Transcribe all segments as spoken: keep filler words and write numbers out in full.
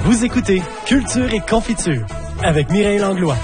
Vous écoutez Culture et Confiture avec Mireille Langlois.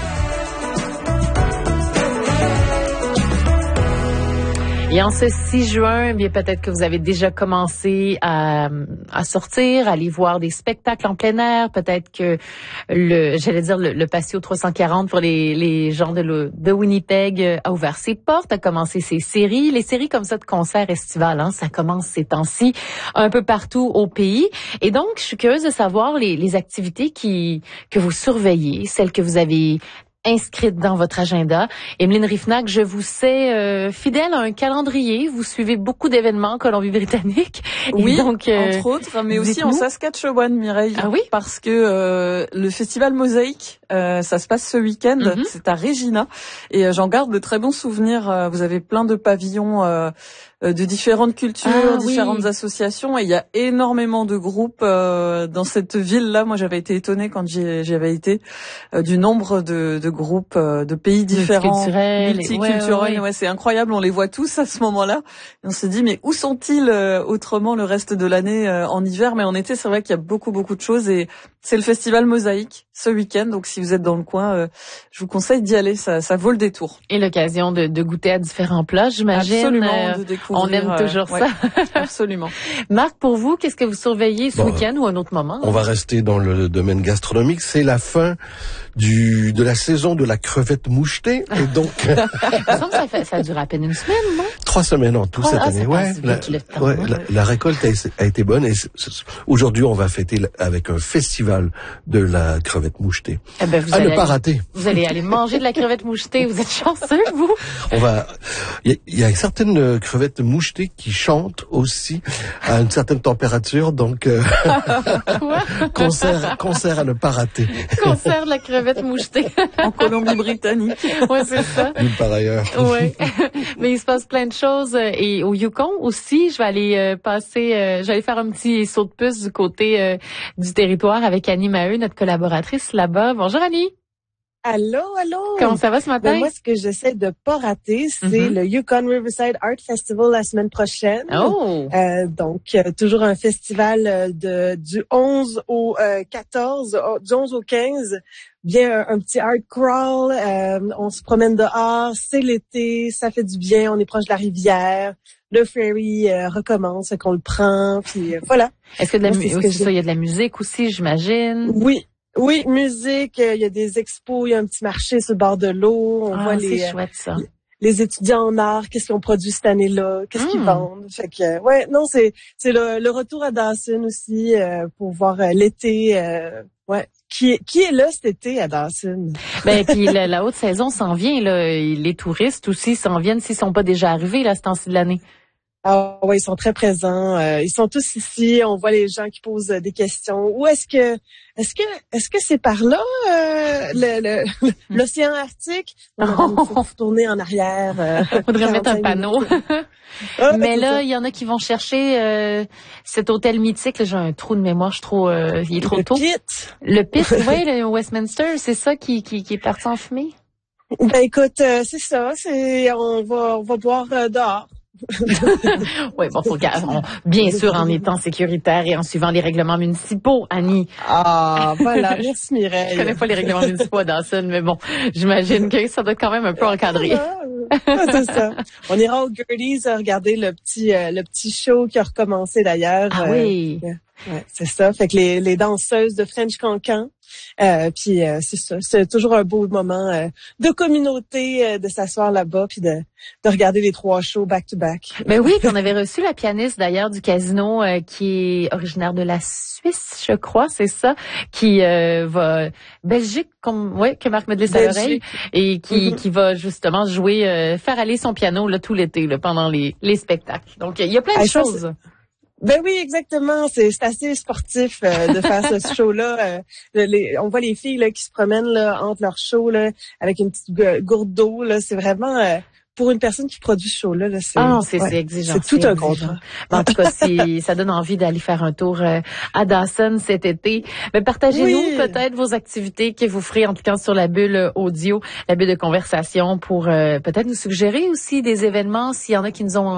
Et en ce six juin, bien peut-être que vous avez déjà commencé à, à sortir, à aller voir des spectacles en plein air. Peut-être que le, j'allais dire le, le patio trois cent quarante pour les, les gens de, le, de Winnipeg a ouvert ses portes, a commencé ses séries. Les séries comme ça de concerts estivales, hein, ça commence ces temps-ci un peu partout au pays. Et donc, je suis curieuse de savoir les, les activités qui que vous surveillez, celles que vous avez inscrite dans votre agenda. Emeline Riefnack, je vous sais euh, fidèle à un calendrier. Vous suivez beaucoup d'événements en Colombie-Britannique. Oui, donc, euh, entre autres, mais aussi en Saskatchewan, Mireille. Ah oui? Parce que euh, le festival Mosaïque, euh, ça se passe ce week-end. Mm-hmm. C'est à Regina. Et euh, j'en garde de très bons souvenirs. Euh, vous avez plein de pavillons euh, de différentes cultures, ah, différentes oui. associations. Et il y a énormément de groupes euh, dans cette ville-là. Moi, j'avais été étonnée quand j'y, j'y avais été euh, du nombre de, de groupes euh, de pays différents, multiculturels. Ouais, ouais, ouais. ouais, c'est incroyable. On les voit tous à ce moment-là. Et on se dit, mais où sont-ils euh, autrement le reste de l'année euh, en hiver? Mais en été, c'est vrai qu'il y a beaucoup, beaucoup de choses. Et c'est le festival Mosaïque ce week-end. Donc, si vous êtes dans le coin, euh, je vous conseille d'y aller. Ça, ça vaut le détour. Et l'occasion de, de goûter à différents plats, j'imagine. Absolument, euh, de découvrir. On aime toujours euh, ça. Ouais, absolument. Marc, pour vous, qu'est-ce que vous surveillez ce bon, week-end ou à un autre moment? On va rester dans le domaine gastronomique. C'est la fin du de la saison de la crevette mouchetée. Et donc, ça, fait, ça dure à peine une semaine, non? Trois semaines en tout, oh, cette ah, année. Ouais, la, temps, ouais, la, la récolte a, a été bonne. Et c'est, c'est, aujourd'hui, on va fêter avec un festival de la crevette mouchetée. Eh ben, vous à allez ne pas aller, rater. Vous allez aller manger de la crevette mouchetée. Vous êtes chanceux, vous? On va. Il y, y a certaines crevettes mouchetées qui chantent aussi à une certaine température, donc euh, concert, concert à ne pas rater. Concert de la crevette mouchetée en Colombie-Britannique. Ouais, c'est ça. Nulle part ailleurs. Ouais. Mais il se passe plein de choses et au Yukon aussi, je vais aller euh, passer, euh, j'allais faire un petit saut de puce du côté euh, du territoire avec Annie Maheu, notre collaboratrice là-bas. Bonjour Annie. Allô, allô. Comment ça va ce matin? Ben moi, ce que j'essaie de pas rater, c'est mm-hmm. le Yukon Riverside Art Festival la semaine prochaine. Oh. Euh, donc, euh, toujours un festival de du onze au euh, quatorze, du onze au quinze. Bien, un, un petit art crawl. Euh, on se promène dehors. C'est l'été, ça fait du bien. On est proche de la rivière. Le ferry euh, recommence, qu'on le prend. Puis euh, voilà. Est-ce que de la musique Il y a de la musique aussi, j'imagine? Oui. Oui, musique, il y a des expos, il y a un petit marché sur le bord de l'eau. On ah, voit c'est les, chouette, ça. les étudiants en art, qu'est-ce qu'ils ont produit cette année-là, qu'est-ce mmh. qu'ils vendent. Fait que, ouais, non, c'est c'est le, le retour à Dawson aussi euh, pour voir euh, l'été. Euh, ouais, qui est qui est là cet été à Dawson? Ben puis la, la haute saison s'en vient là. Les touristes aussi s'en viennent s'ils sont pas déjà arrivés là ce temps-ci de l'année. Ah ouais, ils sont très présents. Euh, ils sont tous ici. On voit les gens qui posent des questions. Où est-ce que, est-ce que, est-ce que c'est par là euh, le, le, l'océan Arctique? Non, il faut retourner en arrière. Euh, Faudrait mettre un panneau. ah, mais là, il y en a qui vont chercher euh, cet hôtel mythique. Là, j'ai un trou de mémoire. Je suis trop, euh, il est trop le tôt. Pitt. Le Pitt, oui, le Westminster, c'est ça qui, qui, qui est parti en fumée. Ben écoute, euh, c'est ça. C'est, on va, on va boire euh, dehors. Oui, bon, faut on, bien sûr en étant sécuritaire et en suivant les règlements municipaux, Annie. Ah, voilà, merci Mireille. Je connais pas les règlements municipaux à Dawson, mais bon, j'imagine que ça doit être quand même un peu encadré. C'est ça. On ira au Gertie's regarder le petit, euh, le petit show qui a recommencé d'ailleurs. Ah oui. Euh, ouais, c'est ça. Fait que les, les danseuses de French Cancan. Euh, puis euh, c'est ça, c'est toujours un beau moment euh, de communauté, euh, de s'asseoir là-bas puis de, de regarder les trois shows back to back. Ben oui, puis on avait reçu la pianiste d'ailleurs du casino euh, qui est originaire de la Suisse, je crois, c'est ça, qui euh, va Belgique, comme ouais, que Marc me glisse à l'oreille et qui mm-hmm. qui va justement jouer, euh, faire aller son piano là tout l'été là, pendant les les spectacles. Donc il y a plein de ah, choses. Ça, ben oui, exactement. C'est, c'est assez sportif euh, de faire ce show-là. Euh, les, on voit les filles là qui se promènent là entre leurs shows là avec une petite gourde d'eau. Là, c'est vraiment euh, pour une personne qui produit ce show-là. Là, c'est, ah, c'est, ouais, c'est exigeant. C'est tout c'est un exigeant. contrat. En tout cas, si ça donne envie d'aller faire un tour euh, à Dawson cet été. Mais partagez-nous oui. peut-être vos activités que vous ferez en cliquant sur la bulle audio, la bulle de conversation pour euh, peut-être nous suggérer aussi des événements s'il y en a qui nous ont